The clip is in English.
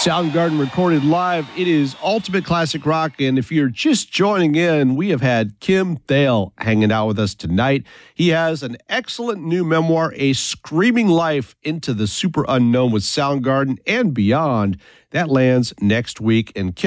Soundgarden recorded live. It is Ultimate Classic Rock, and if you're just joining in, we have had Kim Thayil hanging out with us tonight. He has an excellent new memoir, A Screaming Life into the Super Unknown with Soundgarden and Beyond. That lands next week, and Kim